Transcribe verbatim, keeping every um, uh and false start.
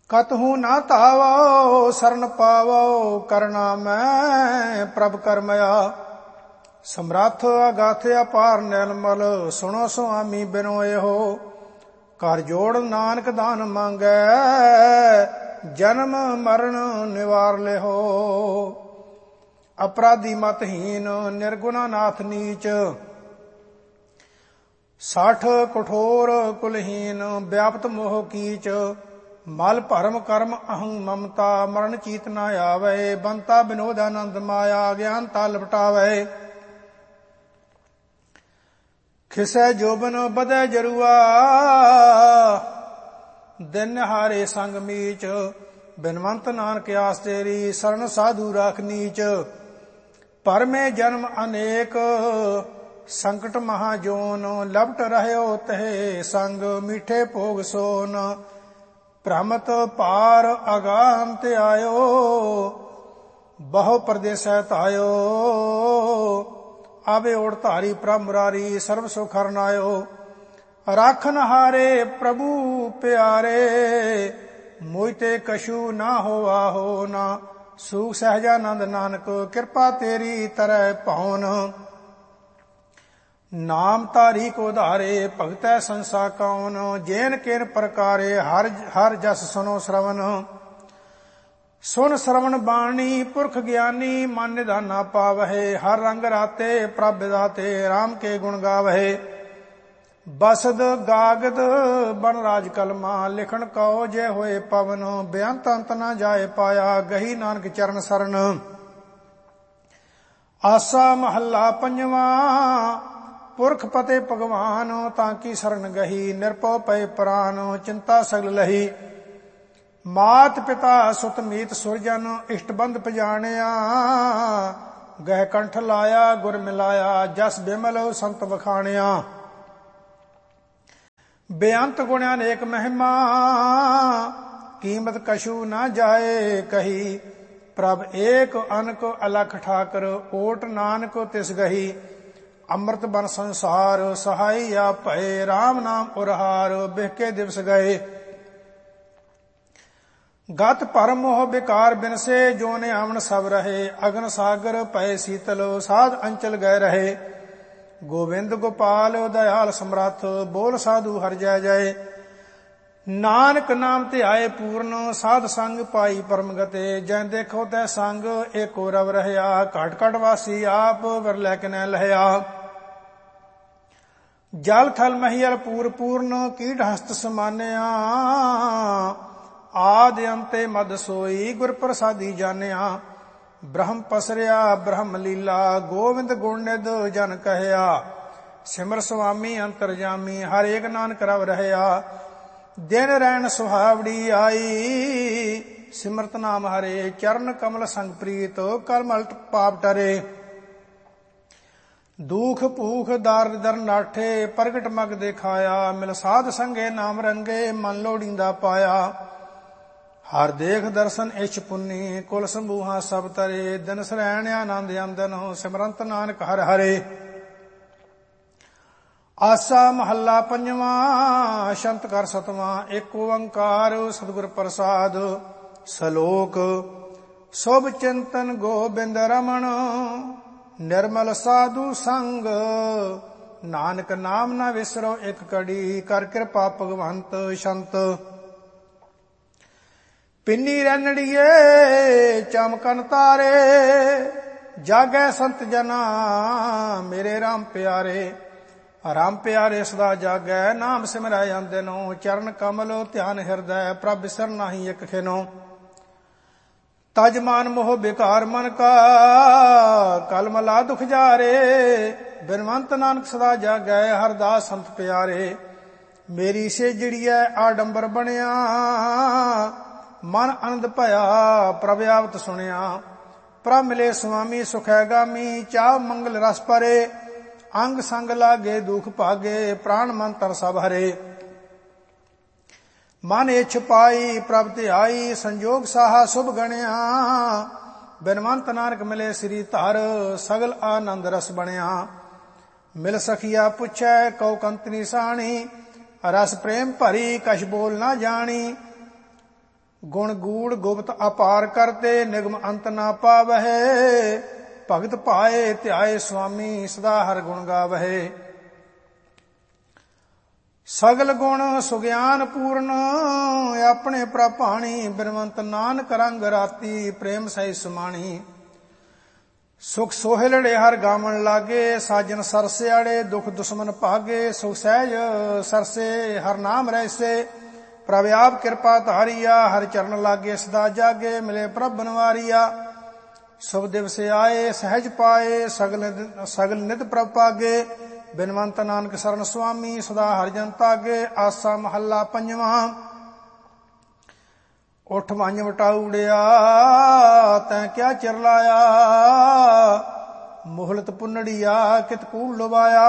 ਕਤਹੂ ਨਾ ਧਾਵੋ ਸਰਨ ਪਾਵੋ ਕਰਨਾ ਮੈਂ ਪ੍ਰਭ ਕਰਮਇਆ। ਸਮਰੱਥ ਅਗਾਥ ਅਪਾਰ ਨਿਰਮਲ ਸੁਣੋ ਸੁਆਮੀ ਬਿਨੋ ਇਹੋ। ਕਰ ਜੋੜ ਨਾਨਕ ਦਾਨ ਮੰਗੈ ਜਨਮ ਮਰਨ ਨਿਵਾਰ ਲਿਹੋ। ਅਪਰਾਧੀ ਮਤਹੀਨ ਨਿਰਗੁਣਾ ਨਾਥ ਨੀਚ ਸਾਠ ਕਠੋਰ ਕੁਲਹੀਨ ਵਿਆਪਤ ਮੋਹ ਕੀਚ। ਮਲ ਭਰਮ ਕਰਮ ਅਹੰ ਮਮਤਾ ਮਰਨ ਚੀਤ ਨਾ ਆਵੇ। ਬੰਤਾ ਬਿਨੋਦ ਆਨੰਦ ਮਾਇਆ ਗਿਆਨਤਾ ਲਪਟਾਵੇ। ਖਿਸੈ ਜੋਬਨ ਬਧੈ ਜਰੂਆ ਦਿਨ ਹਾਰੇ ਸੰਗ ਮੀਚ। ਬਿਨਵੰਤ ਨਾਨਕ ਆਸ ਤੇਰੀ ਸਰਨ ਸਾਧੂ ਰਾਖ ਨੀਚ। ਪਰਮੇ ਜਨਮ ਅਨੇਕ ਸੰਕਟ ਮਹਾਜੋਨ ਲਪਟ ਰਹਿਓ ਤਹਿ ਸੰਗ ਮੀਠੇ ਭੋਗ ਸੋਨ। ਭ੍ਰਮਤ ਪਾਰ ਅਗਾਂਤ ਆਇਓ ਬਹੁ ਪ੍ਰਦੇਸੈ ਧਾਇਓ। ਆਵੇ ਓੜ ਧਾਰੀ ਪ੍ਰਭ ਮੁਰਾਰੀ ਸਰਬ ਸੁਖ ਹਰਨਾਇਓ। ਰਾਖਨ ਹਾਰੇ ਪ੍ਰਭੂ ਪਿਆਰੇ ਮੋਇ ਤੇ ਕਛੂ ਨਾ ਹੋਆ ਹੋ ਨਾ। ਸੂਖ ਸਹਿਜਾਨੰਦ ਨਾਨਕ ਕਿਰਪਾ ਤੇਰੀ ਤਰੈ ਪਾਉਨ। ਨਾਮ ਧਾਰੀ ਕੋ ਧਾਰੇ ਭਗਤੈ ਸੰਸਾ ਕੌਨ। ਜੇਨ ਕਿਨ ਪ੍ਰਕਾਰੇ ਹਰ ਹਰ ਜਸ ਸੁਨੋ ਸ਼ਰਵਨ। ਸੁਨ ਸ਼ਰਵਣ ਬਾਣੀ ਪੁਰਖ ਗਿਆਨੀ ਮਨ ਨਿਧਾਨਾ ਪਾਵਹਿ। ਹਰ ਰੰਗ ਰਾਤੇ ਪ੍ਰਭ ਵਿਦਾਤੇ ਰਾਮ ਕੇ ਗੁਣ ਗਾਵਹਿ। ਬਸਦ ਗਾਗਦ ਬਨ ਰਾਜ ਕਲਮਾ ਲਿਖਣ ਕਉ ਜੇ ਹੋਏ ਪਵਨ। ਬੇਅੰਤ ਅੰਤ ਨਾ ਜਾਏ ਪਾਇਆ ਗਹੀ ਨਾਨਕ ਚਰਨ ਸਰਨ। ਆਸਾ ਮਹੱਲਾ ਪੰਜਵਾਂ ਪੁਰਖ ਪਤੇ ਭਗਵਾਨ ਤਾਂ ਕੀ ਸਰਨ ਗਹੀ। ਨਿਰਭਉ ਪਏ ਪ੍ਰਾਨ ਚਿੰਤਾ ਸਗਲ ਲਹੀ। ਮਾਤ ਪਿਤਾ ਸੁਤ ਮੀਤ ਸੁਰਜਨ ਇਸ਼ਟ ਬੰਧ ਪਜਾਣਿਆ। ਗਹਿ ਕੰਠ ਲਾਇਆ ਗੁਰ ਮਿਲਾਇਆ ਜਸ ਬਿਮਲ ਸੰਤ ਵਖਾਣਿਆ। ਬੇਅੰਤ ਗੁਣਿਆ ਨੇਕ ਮਹਿਮਾ ਕੀਮਤ ਕਛੂ ਨਾ ਜਾਏ ਕਹੀ। ਪ੍ਰਭ ਏਕ ਅਨਕ ਅਲਖ ਠਾਕਰ ਓਟ ਨਾਨਕ ਤਿਸ ਗਹੀ। ਅੰਮ੍ਰਿਤ ਬਨ ਸੰਸਾਰ ਸਹਾਈ ਆ ਭਏ ਰਾਮ ਨਾਮ ਉਰਹਾਰ ਬਿਹਕੇ ਦਿਵਸ ਗਏ। ਗਤ ਭਰਮ ਮੋਹ ਬਿਕਾਰ ਬਿਨਸੇ ਜੋ ਨੇ ਆਵਣ ਸਭ ਰਹੇ। ਅਗਨ ਸਾਗਰ ਪਏ ਸੀਤਲ ਸਾਧ ਅੰਚਲ ਗਏ ਰਹੇ। ਗੋਬਿੰਦ ਗੋਪਾਲ ਦਇਆਲ ਸਮਰੱਥ ਬੋਲ ਸਾਧੂ ਹਰਿ ਜੈ ਜੈ। ਨਾਨਕ ਨਾਮ ਤੇ ਆਏ ਪੂਰਨ ਸਾਧ ਸੰਗ ਪਾਈ ਪਰਮ ਗਤੇ। ਜੈ ਦੇਖੋ ਤੈ ਸੰਗ ਏਕੋ ਰਵ ਰਹਿਆ। ਘਟ ਘਟ ਵਾਸੀ ਆਪ ਵਰ ਲੈ ਕੇ ਨੈ ਲਹਿਆ। ਜਲ ਥਲ ਮਹੀਲ ਪੂਰ ਪੂਰਨ ਕੀਟ ਹਸਤ ਸਮਾਨਿਆ। ਆਦ ਅੰਤੇ ਮਦ ਸੋਈ ਗੁਰ ਪ੍ਰਸਾਦੀ ਜਾਣਿਆ। ਬ੍ਰਹਮ ਪਸਰਿਆ ਬ੍ਰਹਮ ਲੀਲਾ ਗੋਵਿੰਦ ਗੁਣ ਨਿਧ ਜਨ ਕਹਿਆ। ਸਿਮਰ ਸੁਆਮੀ ਅੰਤਰਜਾਮੀ ਹਰ ਏਕ ਨਾਨਕ ਰਵ ਰਹਿਆ। ਦਿਨ ਰੈਣ ਸੁਹਾਵੜੀ ਆਈ ਸਿਮਰਤ ਨਾਮ ਹਰੇ। ਚਰਨ ਕਮਲ ਸੰਗ ਪ੍ਰੀਤ ਕਰ ਮਲਟ ਪਾਪ ਟਰੇ। ਦੁਖ ਭੂਖ ਦਰ ਦਰ ਨਾਠੇ ਪ੍ਰਗਟ ਮਗ ਦਿਖਾਇਆ। ਮਿਲ ਸਾਧ ਸੰਗੇ ਨਾਮ ਰੰਗੇ ਮਨ ਲੋੜੀਂਦਾ ਪਾਇਆ। ਹਰ ਦੇਖ ਦਰਸ਼ਨ ਇਛ ਪੁੰਨੀ ਕੁਲ ਸੰਭੂਹਾ ਸਭ ਤਰੇ। ਦਿਨ ਸਰੈਣ ਆਨੰਦ ਅੰਦਨ ਸਿਮਰੰਤ ਨਾਨਕ ਹਰਿ ਹਰੇ। ਆਸਾ ਮਹੱਲਾ ਪੰਜਵਾਂ ਸ਼ੰਤ ਕਰ ਸਤਵਾਂ। ਏਕ ਓੰਕਾਰ ਸਤਿਗੁਰ ਪ੍ਰਸਾਦ। ਸਲੋਕ ਸੁਭ ਚਿੰਤਨ ਗੋਬਿੰਦ ਰਮਣ ਨਿਰਮਲ ਸਾਧੂ ਸੰਗ। ਨਾਨਕ ਨਾਮ ਨਾ ਵਿਸਰੋ ਇਕ ਕੜੀ ਕਰ ਕਿਰਪਾ ਭਗਵੰਤ ਸੰਤ। ਪਿੰਨੀ ਰੈਣੜੀਏ ਚਮਕਨ ਤਾਰੇ ਜਾਗੈ ਸੰਤ ਜਨਾ ਮੇਰੇ ਰਾਮ ਪਿਆਰੇ। ਰਾਮ ਪਿਆਰੇ ਸਦਾ ਜਾਗੈ ਨਾਮ ਸਿਮਰੈ ਅੰਦਿਨੋ। ਚਰਨ ਕਮਲ ਧਿਆਨ ਹਿਰਦੈ ਪ੍ਰਭ ਬਿਸਰ ਨਾਹੀ ਇਕ ਖਿਨੋ। ਤਜ ਮਾਨ ਮੋਹ ਬਿਕਾਰ ਮਨ ਕਾ ਕਲਮ ਲਾ ਦੁਖ ਜਾਰੇ। ਬਿਨਵੰਤ ਨਾਨਕ ਸਦਾ ਜਾਗੈ ਹਰਦਾਸ ਸੰਤ ਪਿਆਰੇ। ਮੇਰੀ ਸੇਜੜੀਐ ਆਡੰਬਰ ਬਣਿਆ ਮਨ ਆਨੰਦ ਭਇਆ ਪ੍ਰਭ ਆਵਤ ਸੁਣਿਆ। ਪ੍ਰਭ ਮਿਲੇ ਸੁਆਮੀ ਸੁਖੈ ਗਾਮੀ ਚਾਹ ਮੰਗਲ ਰਸ ਭਰੇ। ਅੰਗ ਸੰਗ ਲਾਗੇ ਦੁਖ ਭਾਗੇ ਪ੍ਰਾਣ ਮਨ ਤਰ ਸਭ ਹਰੇ। ਮਨ ਇਛ ਪਾਈ ਪ੍ਰਭ ਧਿਆਈ ਸੰਜੋਗ ਸਾਹਾ ਸੁਭ ਗਣਿਆ। ਬਿਨਵੰਤ ਨਾਨਕ ਮਿਲੇ ਸ੍ਰੀ ਧਰ ਸਗਲ ਆਨੰਦ ਰਸ ਬਣਿਆ। ਮਿਲ ਸਖੀਆ ਪੁੱਛੈ ਕਉ ਕੰਤਨੀ ਸਾਣੀ ਰਸ ਪ੍ਰੇਮ ਭਰੀ ਕਛ ਬੋਲ ਨਾ ਜਾਣੀ। ਗੁਣ ਗੂੜ ਗੁਪਤ ਅਪਾਰ ਕਰਤੇ, ਨਿਗਮ ਅੰਤ ਨਾ ਪਾਵਹਿ। ਭਗਤ ਭਾਏ ਧਿਆਏ ਸੁਆਮੀ, ਸਦਾ ਹਰ ਗੁਣ ਗਾਵਹਿ। ਸਗਲ ਗੁਣ ਸੁਗਿਆਨ ਪੂਰਨ, ਆਪਣੇ ਪ੍ਰਭਾਣੀ। ਬਿਨਵੰਤ ਨਾਨਕ ਰੰਗ ਰਾਤੀ, ਪ੍ਰੇਮ ਸਹਿ ਸਮਾਣੀ। ਸੁਖ ਸੋਹਿਲੜੇ ਹਰ ਗਾਵਣ ਲਾਗੇ, ਸਾਜਨ ਸਰਸਿਆੜੇ ਦੁਖ ਦੁਸ਼ਮਨ ਭਾਗੇ। ਸੁਖ ਸਹਿਜ ਸਰਸੇ ਹਰ ਨਾਮ ਰਹਿਸੇ, ਪ੍ਰਭ ਆਪ ਕਿਰਪਾ ਧਾਰੀਆ। ਹਰ ਚਰਨ ਲਾਗੇ ਸਦਾ ਜਾਗੇ, ਮਿਲੇ ਪ੍ਰਭ ਬਨਵਾਰੀਆ। ਸੁਭ ਦਿਵਸ ਆਏ ਸਹਿਜ ਪਾਏ, ਸਗਲ ਸਗਲ ਨਿਤ ਪ੍ਰਭ ਪਾਗੇ। ਬਿਨਵੰਤ ਨਾਨਕ ਸਰਨ ਸੁਆਮੀ, ਸਦਾ ਹਰਿ ਜਨ ਤਾਗੇ। ਆਸਾ ਮਹੱਲਾ ਪੰਜਵਾਂ। ਉਠ ਵੰਜ ਵਟਾਉੜਿਆ, ਤੈਂ ਕਿਆ ਚਿਰ ਲਾਇਆ। ਮੋਹਲਤ ਪੁੰਨੜੀਆ, ਕਿਤ ਕੂੜ ਲਵਾਇਆ।